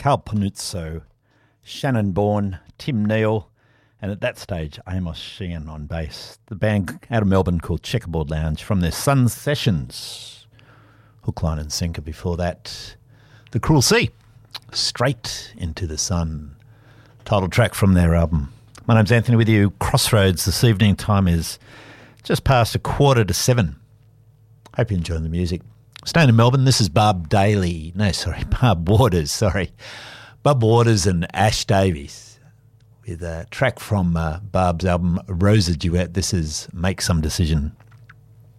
Carl Panuzzo, Shannon Bourne, Tim Neal, and at that stage, Amos Sheehan on bass. The band out of Melbourne called Checkerboard Lounge from their Sun Sessions. Hook, line and sinker before that. The Cruel Sea, Straight into the Sun. Title track from their album. My name's Anthony with you. Crossroads this evening. Time is just past 6:45. Hope you're enjoying the music. Staying in Melbourne, this is Barb Waters, Bob Waters and Ash Davies with a track from Barb's album Rosa Duet. This is Make Some Decision.